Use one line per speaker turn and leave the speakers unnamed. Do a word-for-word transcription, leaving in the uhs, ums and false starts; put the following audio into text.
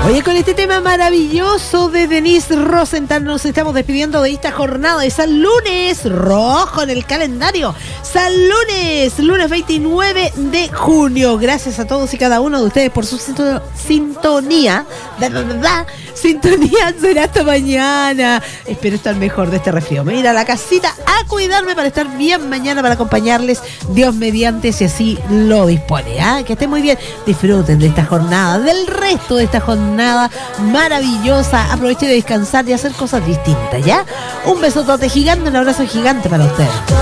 Oye, con este tema maravilloso de Denise Rosenthal nos estamos despidiendo de esta jornada de San Lunes, rojo en el calendario. San Lunes, lunes veintinueve de junio. Gracias a todos y cada uno de ustedes por su sinto- sintonía. Da, da, da, da. Sintonía será hasta mañana. Espero estar mejor de este resfrío. Me voy a ir a la casita a cuidarme para estar bien mañana, para acompañarles, Dios mediante, si así lo dispone. ¿eh? Que estén muy bien. Disfruten de esta jornada, del resto de esta jornada maravillosa. Aprovechen de descansar y hacer cosas distintas, ¿ya? Un besotote gigante, un abrazo gigante para ustedes.